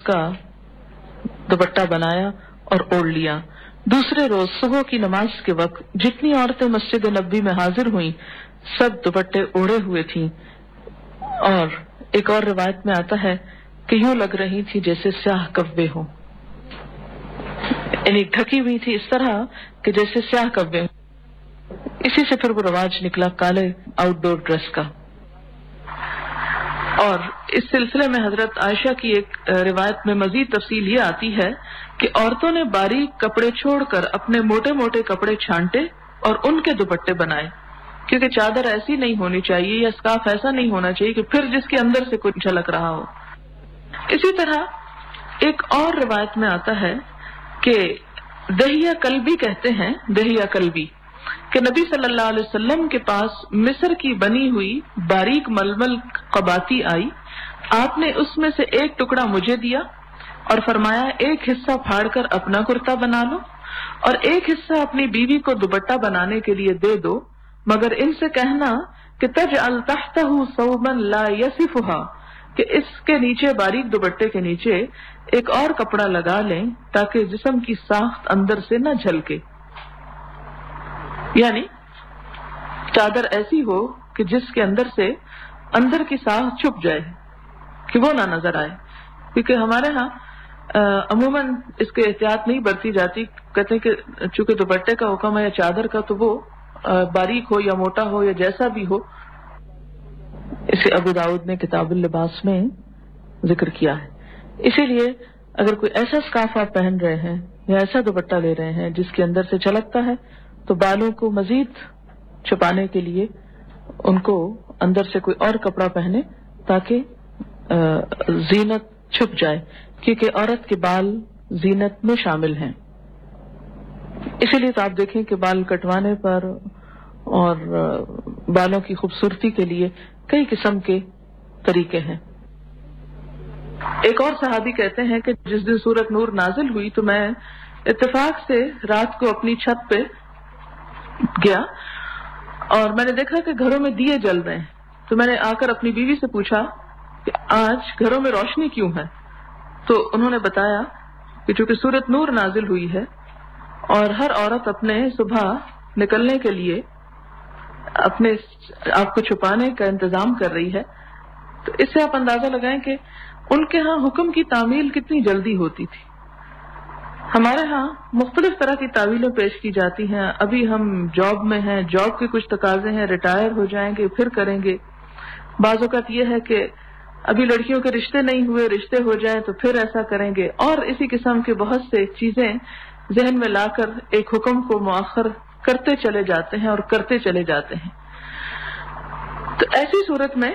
کا دوپٹہ بنایا اور اوڑھ لیا۔ دوسرے روز صبح کی نماز کے وقت جتنی عورتیں مسجد نبوی میں حاضر ہوئیں سب دوپٹے اوڑھے ہوئے تھیں، اور ایک اور روایت میں آتا ہے کہ یوں لگ رہی تھی جیسے سیاہ کبے ہوں، یعنی ڈھکی ہوئی تھی اس طرح کہ جیسے سیاہ کبے ہوں۔ اسی سے پھر وہ رواج نکلا کالے آؤٹ ڈور ڈریس کا۔ اور اس سلسلے میں حضرت عائشہ کی ایک روایت میں مزید تفصیل یہ آتی ہے کہ عورتوں نے باریک کپڑے چھوڑ کر اپنے موٹے موٹے کپڑے چھانٹے اور ان کے دوپٹے بنائے، کیونکہ چادر ایسی نہیں ہونی چاہیے یا اسکارف ایسا نہیں ہونا چاہیے کہ پھر جس کے اندر سے کچھ جھلک رہا ہو۔ اسی طرح ایک اور روایت میں آتا ہے کہ دہیہ کلبی کہتے ہیں، دہیہ کلبی، کہ نبی صلی اللہ علیہ وسلم کے پاس مصر کی بنی ہوئی باریک ململ قباتی آئی، آپ نے اس میں سے ایک ٹکڑا مجھے دیا اور فرمایا ایک حصہ پھاڑ کر اپنا کرتا بنا لو اور ایک حصہ اپنی بیوی کو دوپٹہ بنانے کے لیے دے دو، مگر ان سے کہنا کہ تجعل تحتہ ثوبا لا یصفھا، کہ اس کے نیچے باریک دوپٹے کے نیچے ایک اور کپڑا لگا لیں تاکہ جسم کی ساخت اندر سے نہ جھلکے، یعنی چادر ایسی ہو کہ جس کے اندر سے اندر کی ساخت چھپ جائے کہ وہ نہ نظر آئے، کیونکہ ہمارے ہاں عموماً اس کے احتیاط نہیں برتی جاتی، کہتے ہیں کہ چونکہ دوپٹے کا حکم ہے یا چادر کا تو وہ باریک ہو یا موٹا ہو یا جیسا بھی ہو۔ اسے ابو داؤد نے کتاب اللباس میں ذکر کیا ہے۔ اسی لیے اگر کوئی ایسا اسکارف آپ پہن رہے ہیں یا ایسا دوپٹہ لے رہے ہیں جس کے اندر سے چھلکتا ہے تو بالوں کو مزید چھپانے کے لیے ان کو اندر سے کوئی اور کپڑا پہنے تاکہ زینت چھپ جائے، کیونکہ عورت کے بال زینت میں شامل ہیں۔ اسی لیے تو آپ دیکھیں کہ بال کٹوانے پر اور بالوں کی خوبصورتی کے لیے کئی قسم کے طریقے ہیں۔ ایک اور صحابی کہتے ہیں کہ جس دن سورۃ نور نازل ہوئی تو میں اتفاق سے رات کو اپنی چھت پہ گیا اور میں نے دیکھا کہ گھروں میں دیے جل رہے ہیں، تو میں نے آ کر اپنی بیوی سے پوچھا کہ آج گھروں میں روشنی کیوں ہے؟ تو انہوں نے بتایا کہ چونکہ سورۃ نور نازل ہوئی ہے اور ہر عورت اپنے صبح نکلنے کے لیے اپنے آپ کو چھپانے کا انتظام کر رہی ہے، تو اس سے آپ اندازہ لگائیں کہ ان کے ہاں حکم کی تعمیل کتنی جلدی ہوتی تھی۔ ہمارے ہاں مختلف طرح کی تعویلیں پیش کی جاتی ہیں، ابھی ہم جاب میں ہیں، جاب کے کچھ تقاضے ہیں، ریٹائر ہو جائیں گے پھر کریں گے۔ بعض اوقات یہ ہے کہ ابھی لڑکیوں کے رشتے نہیں ہوئے، رشتے ہو جائیں تو پھر ایسا کریں گے، اور اسی قسم کے بہت سے چیزیں ذہن میں لا کر ایک حکم کو مؤخر کرتے چلے جاتے ہیں اور کرتے چلے جاتے ہیں۔ تو ایسی صورت میں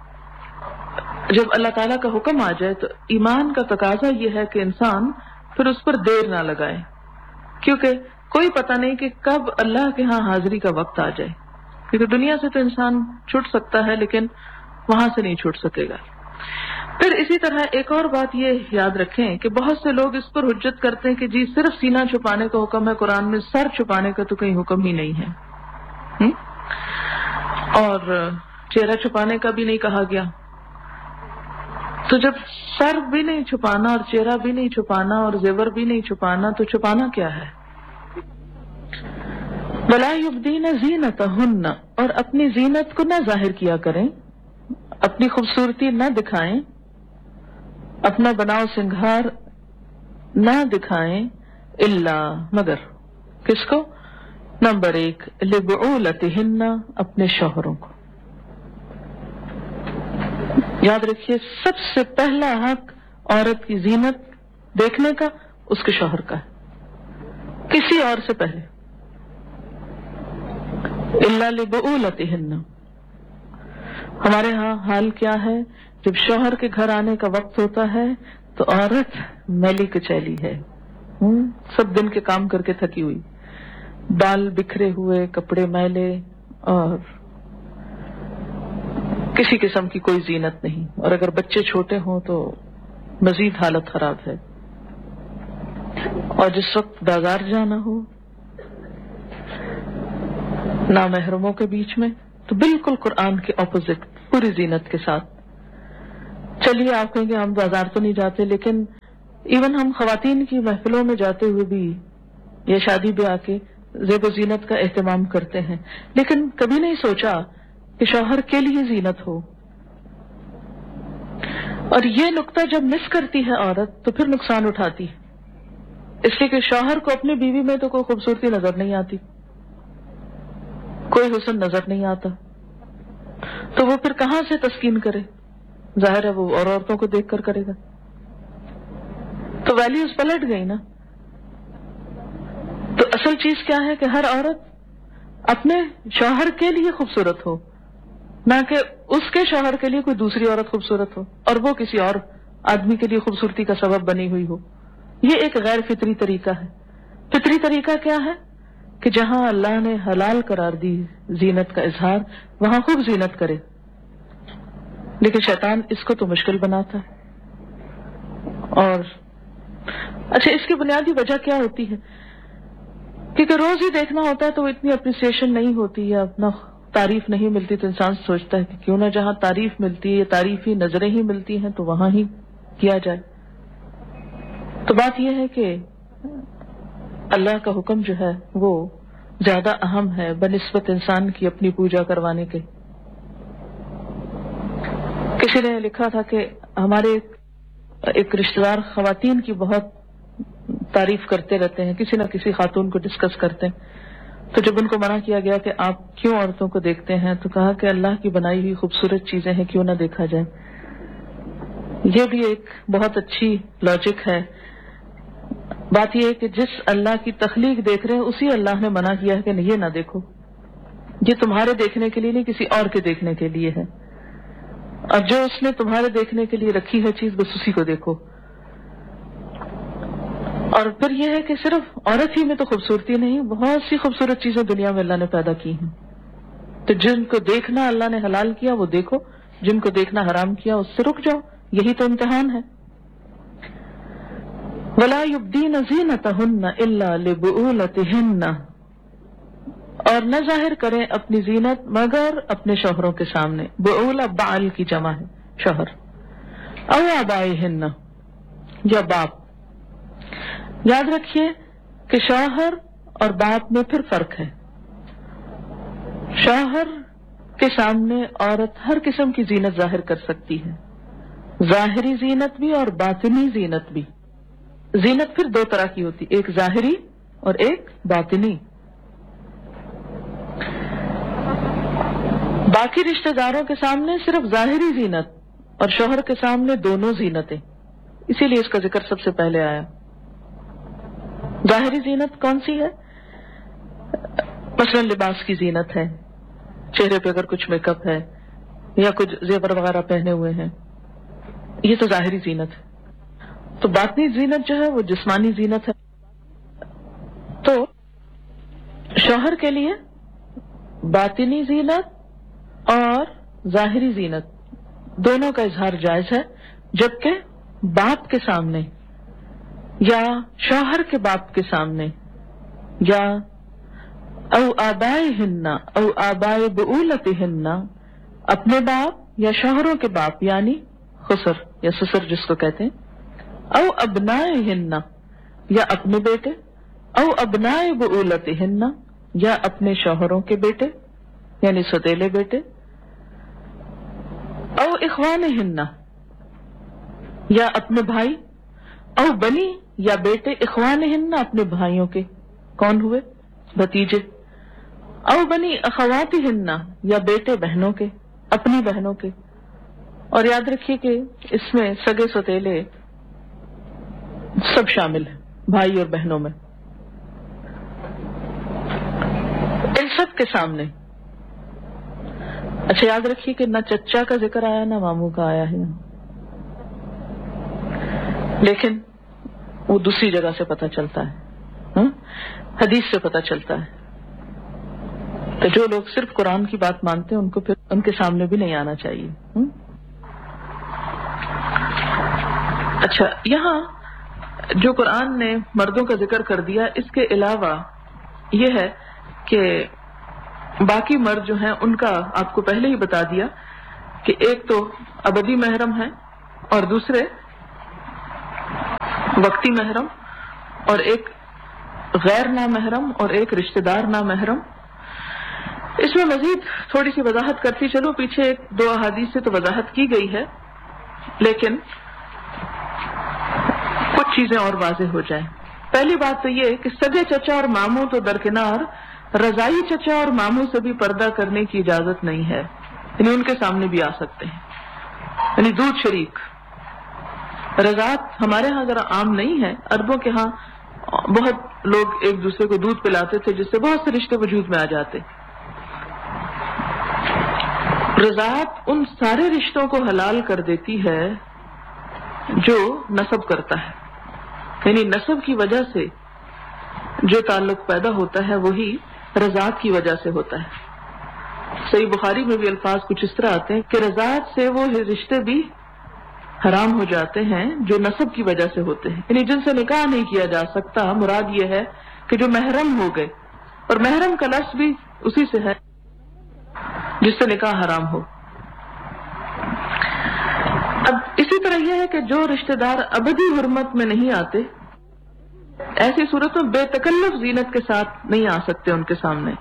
جب اللہ تعالیٰ کا حکم آ جائے تو ایمان کا تقاضا یہ ہے کہ انسان پھر اس پر دیر نہ لگائے، کیونکہ کوئی پتہ نہیں کہ کب اللہ کے ہاں حاضری کا وقت آ جائے، کیونکہ دنیا سے تو انسان چھوٹ سکتا ہے لیکن وہاں سے نہیں چھوٹ سکے گا۔ پھر اسی طرح ایک اور بات یہ یاد رکھیں کہ بہت سے لوگ اس پر حجت کرتے ہیں کہ جی صرف سینہ چھپانے کا حکم ہے قرآن میں، سر چھپانے کا تو کہیں حکم ہی نہیں ہے، اور چہرہ چھپانے کا بھی نہیں کہا گیا۔ تو جب سر بھی نہیں چھپانا اور چہرہ بھی نہیں چھپانا اور زیور بھی نہیں چھپانا تو چھپانا کیا ہے؟ وَلَا يُبْدِينَ زِينَتَهُنَّ، اور اپنی زینت کو نہ ظاہر کیا کریں، اپنی خوبصورتی نہ دکھائیں، اپنا بناؤ سنگھار نہ دکھائیں، الا مگر کس کو؟ نمبر 1 لِبُعُولَتِهِنَّ، اپنے شوہروں کو۔ یاد رکھیے سب سے پہلا حق عورت کی زینت دیکھنے کا اس کے شوہر کا ہے، کسی اور سے پہلے۔ الا لِبُعُولَتِهِنَّ، ہمارے ہاں حال کیا ہے، جب شوہر کے گھر آنے کا وقت ہوتا ہے تو عورت میلی کچیلی ہے، سب دن کے کام کر کے تھکی ہوئی، بال بکھرے ہوئے، کپڑے میلے، اور کسی قسم کی کوئی زینت نہیں، اور اگر بچے چھوٹے ہوں تو مزید حالت خراب ہے۔ اور جس وقت بازار جانا ہو نامحرموں کے بیچ میں تو بالکل قرآن کے اپوزٹ پوری زینت کے ساتھ۔ چلیے آپ کہیں گے ہم بازار تو نہیں جاتے، لیکن ایون ہم خواتین کی محفلوں میں جاتے ہوئے بھی یا شادی بیاہ کے زیب و زینت کا اہتمام کرتے ہیں، لیکن کبھی نہیں سوچا کہ شوہر کے لیے زینت ہو. اور یہ نقطہ جب مس کرتی ہے عورت تو پھر نقصان اٹھاتی ہے، اس لیے کہ شوہر کو اپنی بیوی میں تو کوئی خوبصورتی نظر نہیں آتی، کوئی حسن نظر نہیں آتا، تو وہ پھر کہاں سے تسکین کرے؟ ظاہر ہے وہ اور عورتوں کو دیکھ کر کرے گا، تو ویلیوز پلٹ گئی نا. تو اصل چیز کیا ہے کہ ہر عورت اپنے شوہر کے لیے خوبصورت ہو، نہ کہ اس کے شوہر کے لیے کوئی دوسری عورت خوبصورت ہو اور وہ کسی اور آدمی کے لیے خوبصورتی کا سبب بنی ہوئی ہو. یہ ایک غیر فطری طریقہ ہے. فطری طریقہ کیا ہے کہ جہاں اللہ نے حلال قرار دی زینت کا اظہار، وہاں خوب زینت کرے، لیکن شیطان اس کو تو مشکل بناتا ہے. اور اچھا، اس کی بنیادی وجہ کیا ہوتی ہے؟ کیونکہ روز ہی دیکھنا ہوتا ہے تو اتنی اپریسیشن نہیں ہوتی یا اپنا تعریف نہیں ملتی، تو انسان سوچتا ہے کہ کیوں نہ جہاں تعریف ملتی ہے یا تعریفی نظریں ہی ملتی ہیں تو وہاں ہی کیا جائے. تو بات یہ ہے کہ اللہ کا حکم جو ہے وہ زیادہ اہم ہے بنسبت انسان کی اپنی پوجا کروانے کے. کسی نے لکھا تھا کہ ہمارے ایک رشتہ دار خواتین کی بہت تعریف کرتے رہتے ہیں، کسی نہ کسی خاتون کو ڈسکس کرتے ہیں. تو جب ان کو منع کیا گیا کہ آپ کیوں عورتوں کو دیکھتے ہیں، تو کہا کہ اللہ کی بنائی ہوئی خوبصورت چیزیں ہیں، کیوں نہ دیکھا جائے. یہ بھی ایک بہت اچھی لاجک ہے. بات یہ ہے کہ جس اللہ کی تخلیق دیکھ رہے ہیں اسی اللہ نے منع کیا ہے کہ یہ نہ دیکھو، یہ تمہارے دیکھنے کے لیے نہیں، کسی اور کے دیکھنے کے لیے ہے. اور جو اس نے تمہارے دیکھنے کے لیے رکھی ہے چیز، بس اسی کو دیکھو. اور پھر یہ ہے کہ صرف عورت ہی میں تو خوبصورتی نہیں، بہت سی خوبصورت چیزیں دنیا میں اللہ نے پیدا کی ہیں. تو جن کو دیکھنا اللہ نے حلال کیا وہ دیکھو، جن کو دیکھنا حرام کیا اس سے رک جاؤ. یہی تو امتحان ہے. وَلَا يُبْدِينَ زِينَتَهُنَّ إِلَّا لِبُعُولَتِهِنَّ، اور نہ ظاہر کریں اپنی زینت مگر اپنے شوہروں کے سامنے. بعولہ بعل کی جمع ہے، شوہر. او آبائہن، یا باپ. یاد رکھیے کہ شوہر اور باپ میں پھر فرق ہے. شوہر کے سامنے عورت ہر قسم کی زینت ظاہر کر سکتی ہے، ظاہری زینت بھی اور باطنی زینت بھی. زینت پھر دو طرح کی ہوتی، ایک ظاہری اور ایک باطنی. باقی رشتہ داروں کے سامنے صرف ظاہری زینت اور شوہر کے سامنے دونوں زینتیں، اسی لیے اس کا ذکر سب سے پہلے آیا. ظاہری زینت کون سی ہے؟ مثلا لباس کی زینت ہے، چہرے پہ اگر کچھ میک اپ ہے یا کچھ زیور وغیرہ پہنے ہوئے ہیں، یہ تو ظاہری زینت ہے. تو باطنی زینت جو ہے وہ جسمانی زینت ہے. تو شوہر کے لیے باطنی زینت اور ظاہری زینت دونوں کا اظہار جائز ہے، جبکہ باپ کے سامنے یا شوہر کے باپ کے سامنے یا او آبائہن او آباء بعولتہن، اپنے باپ یا شوہروں کے باپ یعنی خسر یا سسر جس کو کہتے ہیں، او ابنائہن یا اپنے بیٹے، او ابناء بعولتہن یا اپنے شوہروں کے بیٹے یعنی سوتیلے بیٹے، او اخوانہن یا اپنے بھائی، او بنی یا بیٹے اخوانہن اپنے بھائیوں کے، کون ہوئے؟ بھتیجے. او بنی اخواتہن یا بیٹے بہنوں کے، اپنی بہنوں کے. اور یاد رکھیے کہ اس میں سگے سوتیلے سب شامل ہیں، بھائی اور بہنوں میں. ان سب کے سامنے. اچھا یاد رکھیے کہ نہ چچا کا ذکر آیا نہ ماموں کا آیا ہے، لیکن وہ دوسری جگہ سے پتہ چلتا ہے، حدیث سے پتہ چلتا ہے. تو جو لوگ صرف قرآن کی بات مانتے ہیں ان کو پھر ان کے سامنے بھی نہیں آنا چاہیے. اچھا، یہاں جو قرآن نے مردوں کا ذکر کر دیا، اس کے علاوہ یہ ہے کہ باقی مرد جو ہیں ان کا آپ کو پہلے ہی بتا دیا کہ ایک تو ابدی محرم ہے اور دوسرے وقتی محرم اور ایک غیر نامحرم اور ایک رشتہ دار نامحرم. اس میں مزید تھوڑی سی وضاحت کرتی چلو، پیچھے ایک دو احادیث سے تو وضاحت کی گئی ہے، لیکن کچھ چیزیں اور واضح ہو جائیں. پہلی بات تو یہ کہ سگے چچا اور ماموں تو درکنار، رضائی چچا اور ماموں سے بھی پردہ کرنے کی اجازت نہیں ہے، یعنی ان کے سامنے بھی آ سکتے ہیں. یعنی دودھ شریک رضاعت ہمارے ہاں ذرا عام نہیں ہے، عربوں کے ہاں بہت لوگ ایک دوسرے کو دودھ پلاتے تھے جس سے بہت سے رشتے وجود میں آ جاتے. رضاعت ان سارے رشتوں کو حلال کر دیتی ہے جو نسب کرتا ہے، یعنی نسب کی وجہ سے جو تعلق پیدا ہوتا ہے وہی رضاعت کی وجہ سے ہوتا ہے. صحیح بخاری میں بھی الفاظ کچھ اس طرح آتے ہیں کہ رضاعت سے وہ رشتے بھی حرام ہو جاتے ہیں جو نسب کی وجہ سے ہوتے ہیں، یعنی جن سے نکاح نہیں کیا جا سکتا. مراد یہ ہے کہ جو محرم ہو گئے، اور محرم کا لفظ بھی اسی سے ہے جس سے نکاح حرام ہو. اب اسی طرح یہ ہے کہ جو رشتہ دار ابدی حرمت میں نہیں آتے، ایسی صورت میں بے تکلف زینت کے ساتھ نہیں آ سکتے ان کے سامنے.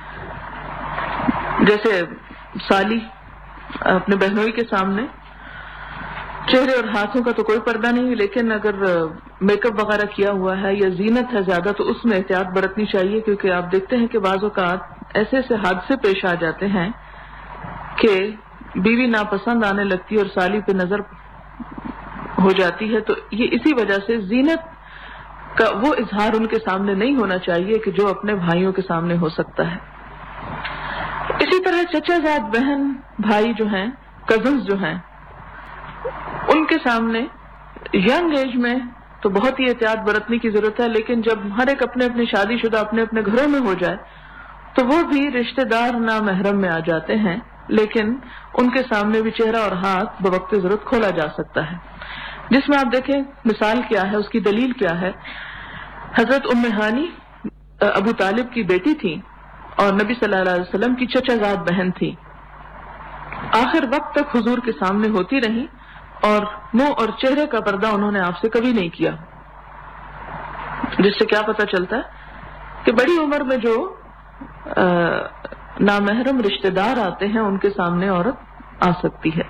جیسے سالی اپنے بہنوئی کے سامنے چہرے اور ہاتھوں کا تو کوئی پردہ نہیں، لیکن اگر میک اپ وغیرہ کیا ہوا ہے یا زینت ہے زیادہ تو اس میں احتیاط برتنی چاہیے، کیونکہ آپ دیکھتے ہیں کہ بعض اوقات ایسے ایسے حادثے پیش آ جاتے ہیں کہ بیوی ناپسند آنے لگتی ہے اور سالی پہ نظر ہو جاتی ہے. تو یہ اسی وجہ سے زینت کا وہ اظہار ان کے سامنے نہیں ہونا چاہیے کہ جو اپنے بھائیوں کے سامنے ہو سکتا ہے. اسی طرح چچا زاد بہن بھائی جو ہیں، کزنز جو ہیں، ان کے سامنے ینگ ایج میں تو بہت ہی احتیاط برتنے کی ضرورت ہے، لیکن جب ہر ایک اپنے اپنے شادی شدہ اپنے اپنے گھروں میں ہو جائے تو وہ بھی رشتہ دار نامحرم میں آ جاتے ہیں، لیکن ان کے سامنے بھی چہرہ اور ہاتھ بوقت ضرورت کھولا جا سکتا ہے. جس میں آپ دیکھیں مثال کیا ہے، اس کی دلیل کیا ہے. حضرت ام ہانی ابو طالب کی بیٹی تھی اور نبی صلی اللہ علیہ وسلم کی چچا زاد بہن تھی. آخر وقت تک حضور کے سامنے ہوتی رہی اور منہ اور چہرے کا پردہ انہوں نے آپ سے کبھی نہیں کیا، جس سے کیا پتہ چلتا ہے کہ بڑی عمر میں جو نامحرم رشتہ دار آتے ہیں ان کے سامنے عورت آ سکتی ہے.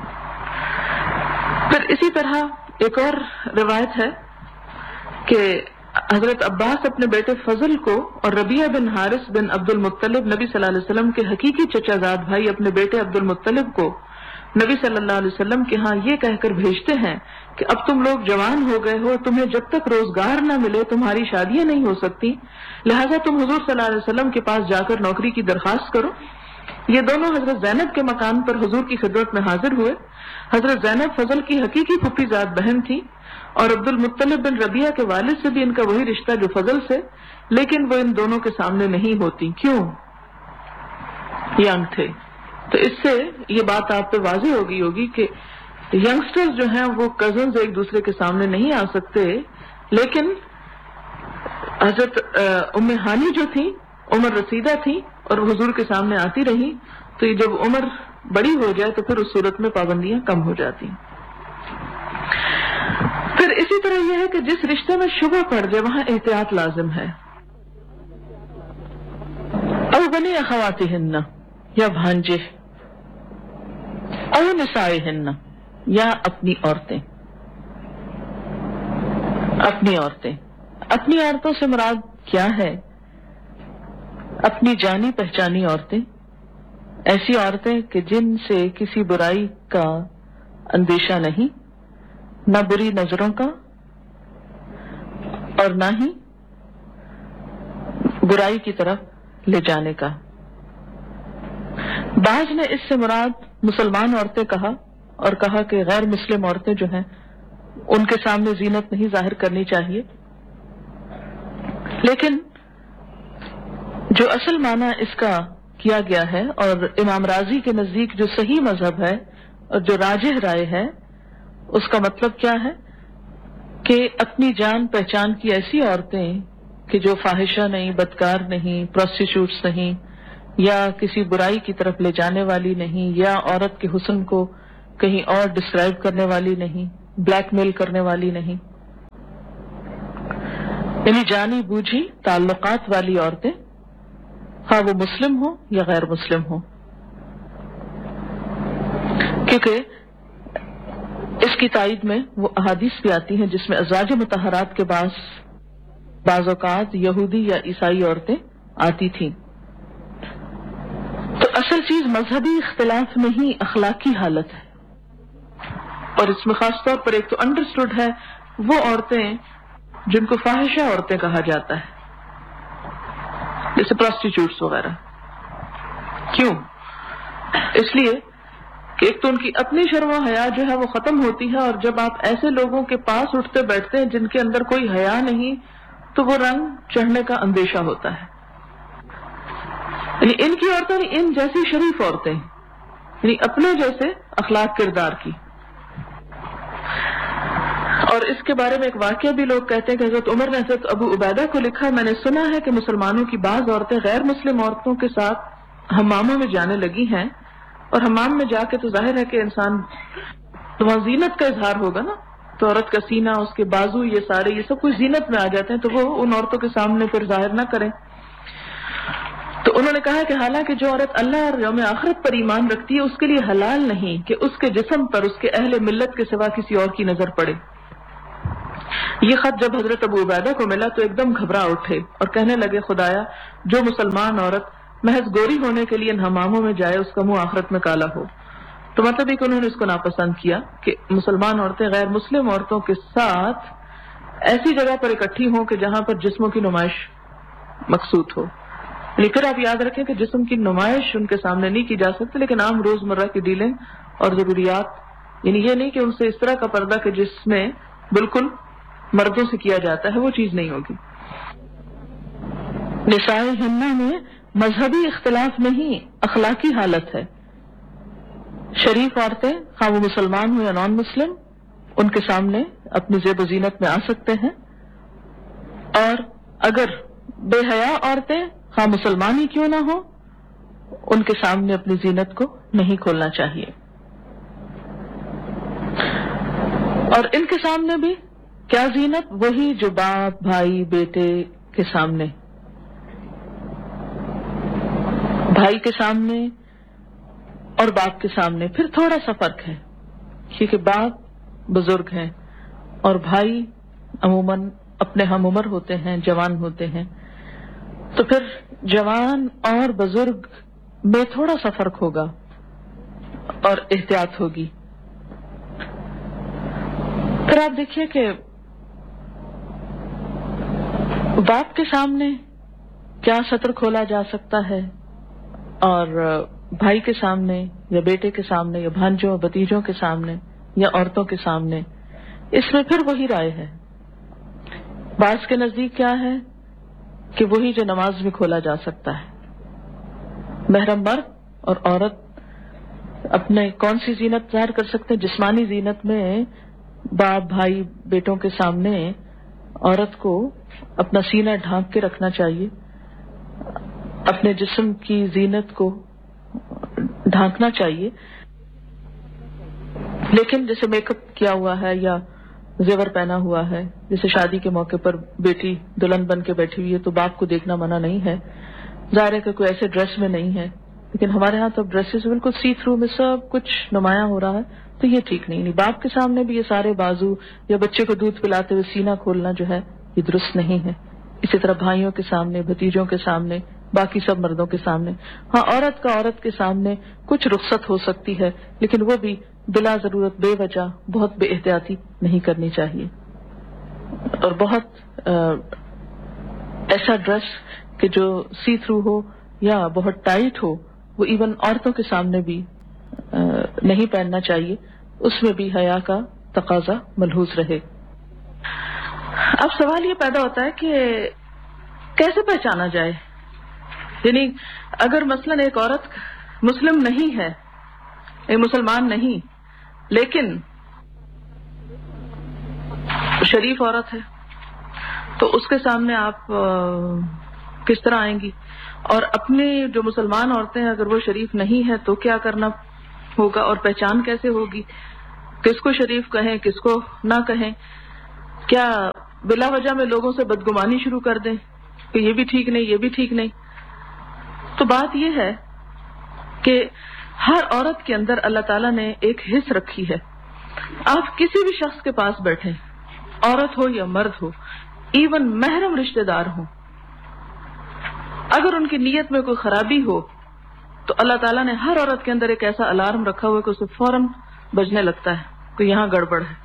پھر اسی طرح ایک اور روایت ہے کہ حضرت عباس اپنے بیٹے فضل کو اور ربیعہ بن حارث بن عبد المطلب نبی صلی اللہ علیہ وسلم کے حقیقی چچا زاد بھائی اپنے بیٹے عبد المطلب کو نبی صلی اللہ علیہ وسلم کے ہاں یہ کہہ کر بھیجتے ہیں کہ اب تم لوگ جوان ہو گئے ہو، تمہیں جب تک روزگار نہ ملے تمہاری شادیاں نہیں ہو سکتی، لہٰذا تم حضور صلی اللہ علیہ وسلم کے پاس جا کر نوکری کی درخواست کرو. یہ دونوں حضرت زینب کے مکان پر حضور کی خدمت میں حاضر ہوئے. حضرت زینب فضل کی حقیقی پھوپھی زاد بہن تھی اور عبد المطلب بن ربیعہ کے والد سے بھی ان کا وہی رشتہ جو فضل سے، لیکن وہ ان دونوں کے سامنے نہیں ہوتی. کیوں؟ ینگ تھے. تو اس سے یہ بات آپ پہ واضح ہو گئی ہوگی کہ ینگسٹرز جو ہیں وہ کزنز ایک دوسرے کے سامنے نہیں آ سکتے، لیکن حضرت ام ہانی جو تھی عمر رسیدہ تھی اور حضور کے سامنے آتی رہی، تو یہ جب عمر بڑی ہو جائے تو پھر اس صورت میں پابندیاں کم ہو جاتی. پھر اسی طرح یہ ہے کہ جس رشتے میں شبہ پڑ جائے وہاں احتیاط لازم ہے. او بنی اخواتہن یا بھانجے، او نسائہن یا اپنی عورتیں. اپنی عورتوں سے مراد کیا ہے؟ اپنی جانی پہچانی عورتیں، ایسی عورتیں کہ جن سے کسی برائی کا اندیشہ نہیں، نہ بری نظروں کا اور نہ ہی برائی کی طرف لے جانے کا. بعض نے اس سے مراد مسلمان عورتیں کہا اور کہا کہ غیر مسلم عورتیں جو ہیں ان کے سامنے زینت نہیں ظاہر کرنی چاہیے، لیکن جو اصل معنی اس کا کیا گیا ہے اور امام راضی کے نزدیک جو صحیح مذہب ہے اور جو راجح رائے ہے، اس کا مطلب کیا ہے کہ اپنی جان پہچان کی ایسی عورتیں کہ جو فاحشہ نہیں، بدکار نہیں، پروسٹیٹیوٹس نہیں، یا کسی برائی کی طرف لے جانے والی نہیں، یا عورت کے حسن کو کہیں اور ڈسکرائب کرنے والی نہیں، بلیک میل کرنے والی نہیں. یعنی جانی بوجھی تعلقات والی عورتیں، ہاں وہ مسلم ہو یا غیر مسلم ہو، کیونکہ اس کی تائید میں وہ احادیث بھی آتی ہیں جس میں ازواج مطہرات کے بعض اوقات یہودی یا عیسائی عورتیں آتی تھیں۔ تو اصل چیز مذہبی اختلاف نہیں، اخلاقی حالت ہے، اور اس میں خاص طور پر ایک تو انڈرسٹوڈ ہے وہ عورتیں جن کو فاحشہ عورتیں کہا جاتا ہے، جیسے پروسٹیچیوٹس وغیرہ۔ کیوں؟ اس لیے کہ ایک تو ان کی اپنی شرم و حیا جو ہے وہ ختم ہوتی ہے، اور جب آپ ایسے لوگوں کے پاس اٹھتے بیٹھتے ہیں جن کے اندر کوئی حیا نہیں تو وہ رنگ چڑھنے کا اندیشہ ہوتا ہے۔ یعنی ان کی عورتیں ان جیسی شریف عورتیں، یعنی اپنے جیسے اخلاق کردار کی۔ اور اس کے بارے میں ایک واقعہ بھی لوگ کہتے ہیں کہ حضرت عمر نے حضرت ابو عبیدہ کو لکھا، میں نے سنا ہے کہ مسلمانوں کی بعض عورتیں غیر مسلم عورتوں کے ساتھ حماموں میں جانے لگی ہیں، اور حمام میں جا کے تو ظاہر ہے کہ انسان تو وہاں زینت کا اظہار ہوگا نا، تو عورت کا سینہ، اس کے بازو، یہ سارے یہ سب کچھ زینت میں آ جاتے ہیں، تو وہ ان عورتوں کے سامنے پھر ظاہر نہ کریں۔ تو انہوں نے کہا کہ حالانکہ جو عورت اللہ اور یوم آخرت پر ایمان رکھتی ہے اس کے لیے حلال نہیں کہ اس کے جسم پر اس کے اہل ملت کے سوا کسی اور کی نظر پڑے۔ یہ خط جب حضرت ابو عبیدہ کو ملا تو ایک دم گھبرا اٹھے اور کہنے لگے، خدایا جو مسلمان عورت محض گوری ہونے کے لیے ان حماموں میں جائے اس کا منہ آخرت میں کالا ہو۔ تو مطلب یہ کہ انہوں نے اس کو ناپسند کیا کہ مسلمان عورتیں غیر مسلم عورتوں کے ساتھ ایسی جگہ پر اکٹھی ہوں کہ جہاں پر جسموں کی نمائش مقصود ہو۔ یعنی پھر آپ یاد رکھیں کہ جسم کی نمائش ان کے سامنے نہیں کی جا سکتی، لیکن عام روزمرہ کی ڈیلنگ اور ضروریات، یعنی یہ نہیں کہ ان سے اس طرح کا پردہ کہ جس میں بالکل مردوں سے کیا جاتا ہے، وہ چیز نہیں ہوگی۔ نساء ہنہ میں مذہبی اختلاف نہیں، اخلاقی حالت ہے۔ شریف عورتیں خواہ وہ مسلمان ہو یا نان مسلم، ان کے سامنے اپنی زیب و زینت میں آ سکتے ہیں، اور اگر بے حیا عورتیں خواہ مسلمان ہی کیوں نہ ہو ان کے سامنے اپنی زینت کو نہیں کھولنا چاہیے۔ اور ان کے سامنے بھی کیا زینت؟ وہی جو باپ، بھائی، بیٹے کے سامنے، بھائی کے سامنے اور باپ کے سامنے پھر تھوڑا سا فرق ہے، کیونکہ باپ بزرگ ہیں اور بھائی عموماً اپنے ہم عمر ہوتے ہیں، جوان ہوتے ہیں، تو پھر جوان اور بزرگ میں تھوڑا سا فرق ہوگا اور احتیاط ہوگی۔ پھر آپ دیکھیے کہ باپ کے سامنے کیا سطر کھولا جا سکتا ہے، اور بھائی کے سامنے یا بیٹے کے سامنے یا بھانجوں بھتیجوں کے سامنے یا عورتوں کے سامنے، اس میں پھر وہی رائے ہے۔ بعض کے نزدیک کیا ہے کہ وہی جو نماز میں کھولا جا سکتا ہے۔ محرم مرد اور عورت اپنے کون سی زینت ظاہر کر سکتے ہیں؟ جسمانی زینت میں باپ، بھائی، بیٹوں کے سامنے عورت کو اپنا سینہ ڈھانپ کے رکھنا چاہیے، اپنے جسم کی زینت کو ڈھانکنا چاہیے، لیکن جیسے میک اپ کیا ہوا ہے یا زیور پہنا ہوا ہے، جیسے شادی کے موقع پر بیٹی دلہن بن کے بیٹھی ہوئی ہے تو باپ کو دیکھنا منع نہیں ہے، ظاہر ہے کہ کوئی ایسے ڈریس میں نہیں ہے، لیکن ہمارے ہاں تو ڈریسز بالکل سی تھرو میں سب کچھ نمایاں ہو رہا ہے، تو یہ ٹھیک نہیں۔ باپ کے سامنے بھی یہ سارے بازو یا بچے کو دودھ پلاتے ہوئے سینہ کھولنا جو ہے یہ درست نہیں ہے۔ اسی طرح بھائیوں کے سامنے، بھتیجوں کے سامنے، باقی سب مردوں کے سامنے، ہاں عورت کا عورت کے سامنے کچھ رخصت ہو سکتی ہے، لیکن وہ بھی بلا ضرورت بے وجہ بہت بے احتیاطی نہیں کرنی چاہیے، اور بہت ایسا ڈریس کہ جو سی تھرو ہو یا بہت ٹائٹ ہو وہ ایون عورتوں کے سامنے بھی نہیں پہننا چاہیے، اس میں بھی حیا کا تقاضا ملحوظ رہے۔ اب سوال یہ پیدا ہوتا ہے کہ کیسے پہچانا جائے؟ یعنی اگر مثلاً ایک عورت مسلم نہیں ہے، ایک مسلمان نہیں، لیکن شریف عورت ہے، تو اس کے سامنے آپ کس طرح آئیں گی؟ اور اپنی جو مسلمان عورتیں ہیں اگر وہ شریف نہیں ہے تو کیا کرنا ہوگا، اور پہچان کیسے ہوگی؟ کس کو شریف کہیں، کس کو نہ کہیں؟ کیا بلا وجہ میں لوگوں سے بدگمانی شروع کر دیں کہ یہ بھی ٹھیک نہیں، یہ بھی ٹھیک نہیں. تو بات یہ ہے کہ ہر عورت کے اندر اللہ تعالیٰ نے ایک حص رکھی ہے. آپ کسی بھی شخص کے پاس بیٹھیں، عورت ہو یا مرد ہو، ایون محرم رشتہ دار ہوں، اگر ان کی نیت میں کوئی خرابی ہو تو اللہ تعالیٰ نے ہر عورت کے اندر ایک ایسا الارم رکھا ہوا ہے کہ اسے فوراً بجنے لگتا ہے کہ یہاں گڑبڑ ہے.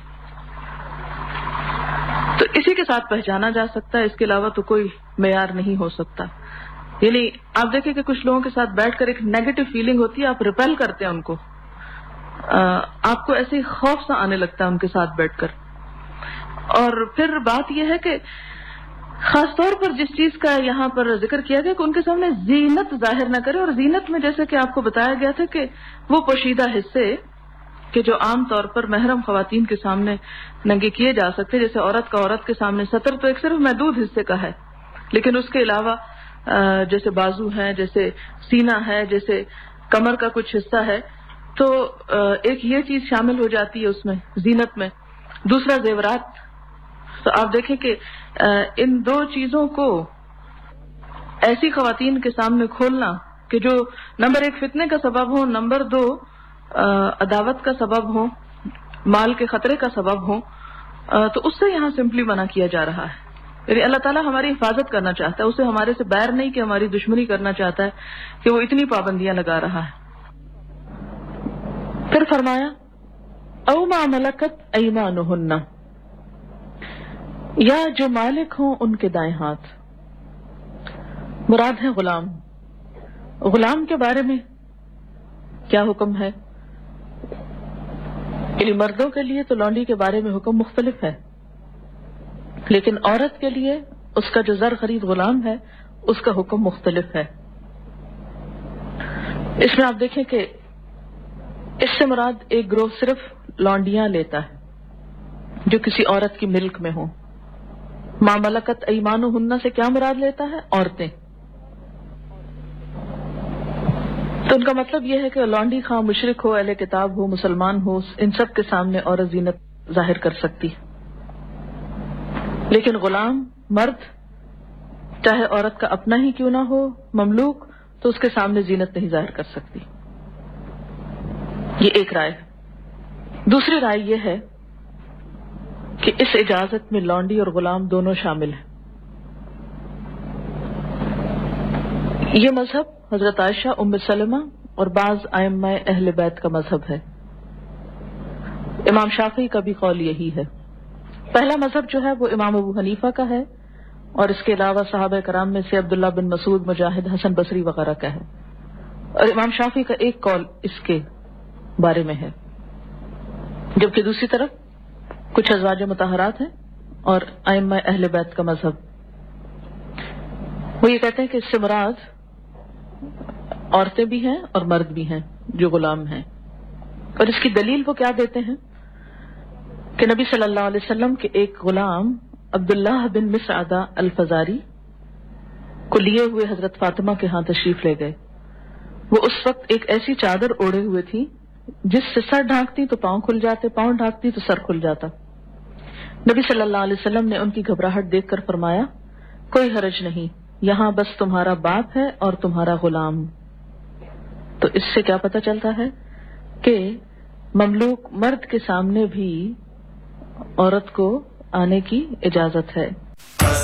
تو اسی کے ساتھ پہچانا جا سکتا ہے، اس کے علاوہ تو کوئی معیار نہیں ہو سکتا. یعنی آپ دیکھیں کہ کچھ لوگوں کے ساتھ بیٹھ کر ایک نیگیٹو فیلنگ ہوتی ہے، آپ ریپیل کرتے ہیں ان کو، آپ کو ایسے خوف سا آنے لگتا ہے ان کے ساتھ بیٹھ کر. اور پھر بات یہ ہے کہ خاص طور پر جس چیز کا یہاں پر ذکر کیا گیا کہ ان کے سامنے زینت ظاہر نہ کرے، اور زینت میں جیسے کہ آپ کو بتایا گیا تھا کہ وہ پوشیدہ حصے کہ جو عام طور پر محرم خواتین کے سامنے ننگے کیے جا سکتے، جیسے عورت کا عورت کے سامنے ستر تو ایک صرف محدود حصے کا ہے، لیکن اس کے علاوہ جیسے بازو ہے، جیسے سینہ ہے، جیسے کمر کا کچھ حصہ ہے، تو ایک یہ چیز شامل ہو جاتی ہے اس میں زینت میں. دوسرا زیورات. تو آپ دیکھیں کہ ان دو چیزوں کو ایسی خواتین کے سامنے کھولنا کہ جو نمبر ایک فتنے کا سبب ہو، نمبر دو عداوت کا سبب ہو، مال کے خطرے کا سبب ہو، تو اس سے یہاں سمپلی منع کیا جا رہا ہے. یعنی اللہ تعالیٰ ہماری حفاظت کرنا چاہتا ہے، اسے ہمارے سے بیر نہیں کہ ہماری دشمنی کرنا چاہتا ہے کہ وہ اتنی پابندیاں لگا رہا ہے. پھر فرمایا او ما ملکت ایمانہن، یا جو مالک ہوں ان کے دائیں ہاتھ. مراد ہے غلام. غلام کے بارے میں کیا حکم ہے؟ یعنی مردوں کے لیے تو لونڈی کے بارے میں حکم مختلف ہے، لیکن عورت کے لیے اس کا جو زر خرید غلام ہے اس کا حکم مختلف ہے. اس میں آپ دیکھیں کہ اس سے مراد ایک گروہ صرف لونڈیاں لیتا ہے جو کسی عورت کی ملک میں ہوں. ما ملکت ایمانہن سے کیا مراد لیتا ہے؟ عورتیں. تو ان کا مطلب یہ ہے کہ لونڈی خواہ مشرک ہو، اہل کتاب ہو، مسلمان ہو، ان سب کے سامنے عورت زینت ظاہر کر سکتی ہے، لیکن غلام مرد چاہے عورت کا اپنا ہی کیوں نہ ہو، مملوک، تو اس کے سامنے زینت نہیں ظاہر کر سکتی. یہ ایک رائے ہے. دوسری رائے یہ ہے کہ اس اجازت میں لونڈی اور غلام دونوں شامل ہیں. یہ مذہب حضرت عائشہ، ام سلمہ اور بعض ائمہ اہل بیت کا مذہب ہے. امام شافعی کا بھی قول یہی ہے. پہلا مذہب جو ہے وہ امام ابو حنیفہ کا ہے، اور اس کے علاوہ صحابہ کرام میں سے عبداللہ بن مسعود، مجاہد، حسن بصری وغیرہ کا ہے. اور امام شافعی کا ایک قول اس کے بارے میں ہے، جبکہ دوسری طرف کچھ ازواج مطہرات ہیں اور ائمہ اہل بیت کا مذہب. وہ یہ کہتے ہیں کہ اس سے مراد عورتیں بھی ہیں اور مرد بھی ہیں جو غلام ہیں. اور اس کی دلیل وہ کیا دیتے ہیں کہ نبی صلی اللہ علیہ وسلم کے ایک غلام عبداللہ بن مسعدہ الفزاری کو لیے ہوئے حضرت فاطمہ کے ہاں تشریف لے گئے. وہ اس وقت ایک ایسی چادر اوڑھے ہوئے تھی جس سے سر ڈھانکتی تو پاؤں کھل جاتے، پاؤں ڈھانکتی تو سر کھل جاتا. نبی صلی اللہ علیہ وسلم نے ان کی گھبراہٹ دیکھ کر فرمایا کوئی حرج نہیں، یہاں بس تمہارا باپ ہے اور تمہارا غلام. تو اس سے کیا پتہ چلتا ہے کہ مملوک مرد کے سامنے بھی عورت کو آنے کی اجازت ہے.